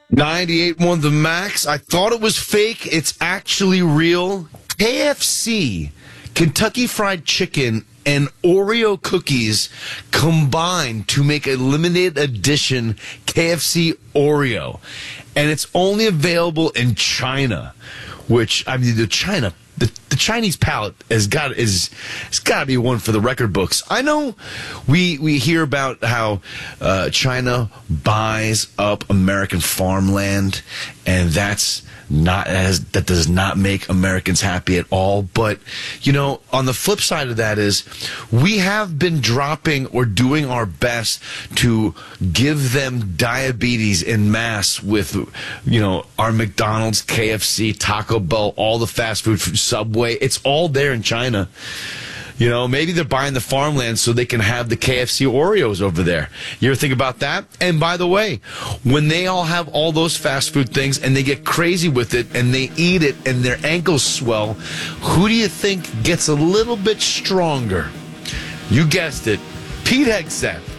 98.1 The Max. I thought it was fake. It's actually real. KFC, Kentucky Fried Chicken, and Oreo cookies combined to make a limited edition KFC Oreo. And it's only available in China, which, I mean, the Chinese palate has got to be one for the record books. I know we hear about how China buys up American farmland, and that does not make Americans happy at all. But, you know, on the flip side of that is we have been dropping or doing our best to give them diabetes en masse with, you know, our McDonald's, KFC, Taco Bell, all the fast food from Subway. It's all there in China. You know, maybe they're buying the farmland so they can have the KFC Oreos over there. You ever think about that? And by the way, when they all have all those fast food things and they get crazy with it and they eat it and their ankles swell, who do you think gets a little bit stronger? You guessed it, Pete Hegseth.